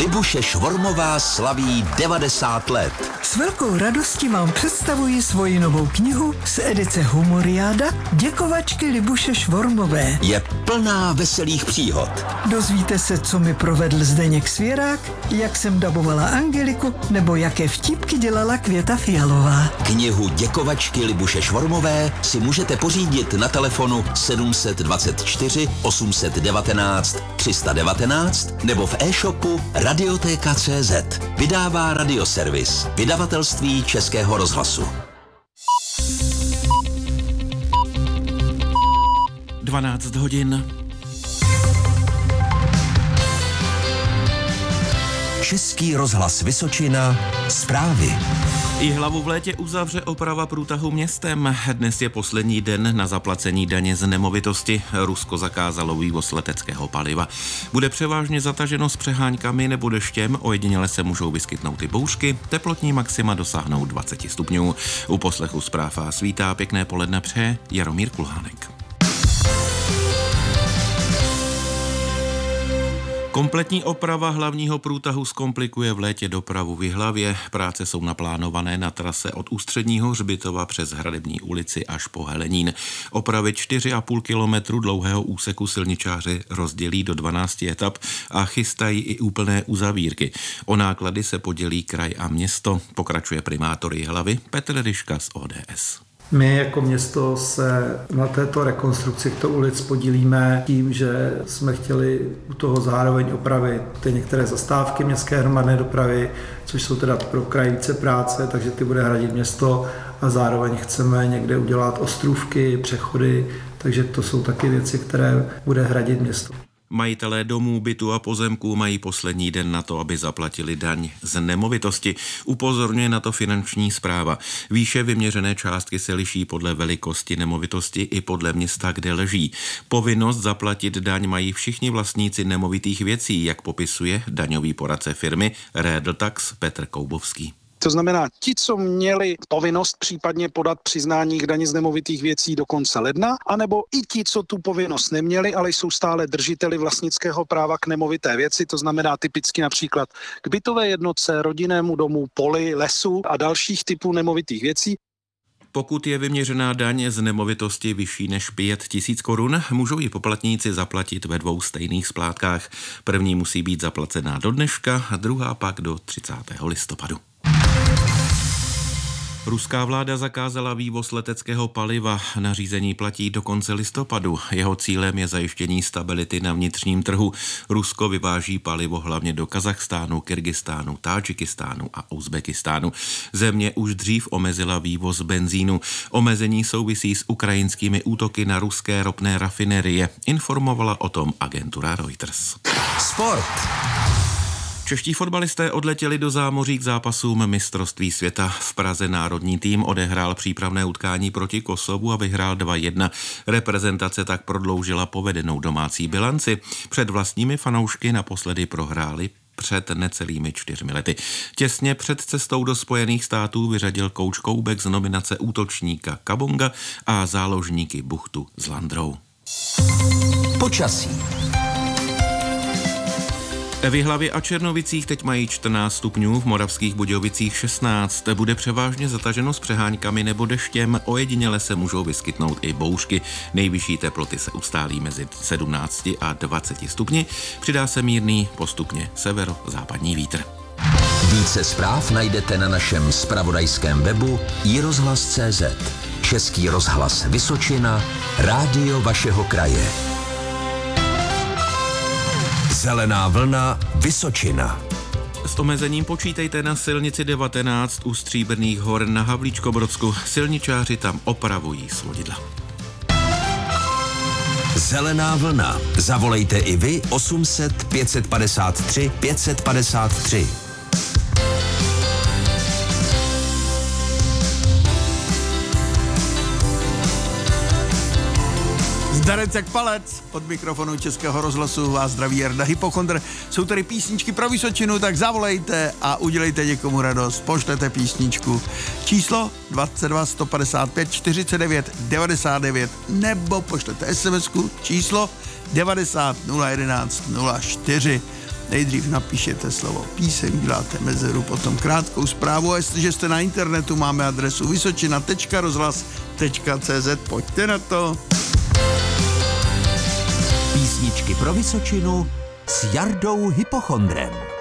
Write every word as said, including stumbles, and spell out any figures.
Libuše Švormová slaví devadesát let. S velkou radostí vám představuji svoji novou knihu z edice Humoriáda Děkovačky Libuše Švormové. Je plná veselých příhod. Dozvíte se, co mi provedl Zdeněk Svěrák, jak jsem dabovala Angeliku, nebo jaké vtípky dělala Květa Fialová. Knihu Děkovačky Libuše Švormové si můžete pořídit na telefonu sedm dvacet čtyři osm devatenáct tři sta devatenáct nebo v e-shopu Radiotéka tečka cé zet. Vydává Radioservis, vydavatelství Českého rozhlasu. dvanáct hodin. Český rozhlas Vysočina, zprávy. Jihlavu v létě uzavře oprava průtahu městem. Dnes je poslední den na zaplacení daně z nemovitosti. Rusko zakázalo vývoz leteckého paliva. Bude převážně zataženo s přeháňkami nebo deštěm, ojediněle se můžou vyskytnout i bouřky, teplotní maxima dosáhnou dvacet stupňů. U poslechu zpráv a svítá pěkné poledne přeje Jaromír Kulhánek. Kompletní oprava hlavního průtahu zkomplikuje v létě dopravu v Jihlavě. Práce jsou naplánované na trase od Ústředního hřbitova přes Hradební ulici až po Helenín. Opravy čtyři a půl kilometru dlouhého úseku silničáři rozdělí do dvanácti etap a chystají i úplné uzavírky. O náklady se podělí kraj a město, pokračuje primátor Jihlavy Petr Ryška z O D S. My jako město se na této rekonstrukci těchto ulic podílíme tím, že jsme chtěli u toho zároveň opravit ty některé zastávky městské hromadné dopravy, což jsou teda pro kraj více práce, takže ty bude hradit město a zároveň chceme někde udělat ostrůvky, přechody, takže to jsou taky věci, které bude hradit město. Majitelé domů, bytu a pozemků mají poslední den na to, aby zaplatili daň z nemovitosti. Upozorňuje na to finanční správa. Výše vyměřené částky se liší podle velikosti nemovitosti i podle města, kde leží. Povinnost zaplatit daň mají všichni vlastníci nemovitých věcí, jak popisuje daňový poradce firmy Rédltax Petr Koubovský. To znamená, ti, co měli povinnost případně podat přiznání k dani z nemovitých věcí do konce ledna, anebo i ti, co tu povinnost neměli, ale jsou stále držiteli vlastnického práva k nemovité věci, to znamená typicky například k bytové jednotce, rodinnému domu, poli, lesu a dalších typů nemovitých věcí. Pokud je vyměřená daň z nemovitosti vyšší než pět tisíc korun, můžou ji poplatníci zaplatit ve dvou stejných splátkách. První musí být zaplacená do dneška a druhá pak do třicátého listopadu. Ruská vláda zakázala vývoz leteckého paliva. Nařízení platí do konce listopadu. Jeho cílem je zajištění stability na vnitřním trhu. Rusko vyváží palivo hlavně do Kazachstánu, Kyrgyzstánu, Tádžikistánu a Uzbekistánu. Země už dřív omezila vývoz benzínu. Omezení souvisí s ukrajinskými útoky na ruské ropné rafinerie. Informovala o tom agentura Reuters. Sport. Čeští fotbalisté odletěli do zámoří k zápasům mistrovství světa. V Praze národní tým odehrál přípravné utkání proti Kosovu a vyhrál dva jedna. Reprezentace tak prodloužila povedenou domácí bilanci. Před vlastními fanoušky naposledy prohráli před necelými čtyřmi lety. Těsně před cestou do Spojených států vyřadil kouč Koubek z nominace útočníka Kabonga a záložníky Buchtu s Landrou. Počasí. V Jihlavě a Černovicích teď mají čtrnáct stupňů, v Moravských Budějovicích šestnáct. Bude převážně zataženo s přeháňkami nebo deštěm, ojediněle se můžou vyskytnout i bouřky. Nejvyšší teploty se ustálí mezi sedmnácti a dvaceti stupni, přidá se mírný postupně severozápadní vítr. Více zpráv najdete na našem zpravodajském webu i rozhlas tečka cé zet. Český rozhlas Vysočina, rádio vašeho kraje. Zelená vlna Vysočina. S omezením počítejte na silnici devatenáct u Stříbrných hor na Havlíčkobrodsku. Silničáři tam opravují svodidla. Zelená vlna. Zavolejte i vy osm set pět padesát tři pět padesát tři. Zdarec jak palec, od mikrofonu Českého rozhlasu vás zdraví Jarda Hypochondr. Jsou tady písničky pro Vysočinu, tak zavolejte a udělejte někomu radost. Pošlete písničku. Číslo dvacet dva sto padesát pět čtyřicet devět devadesát devět nebo pošlete SMSku číslo devadesát nula jedenáct nula čtyři. Nejdřív napíšete slovo píseň, děláte mezeru, potom krátkou zprávu a jestliže jste na internetu, máme adresu vysočina tečka rozhlas tečka cé zet. Pojďte na to. Písničky pro Vysočinu s Jardou Hypochondrem.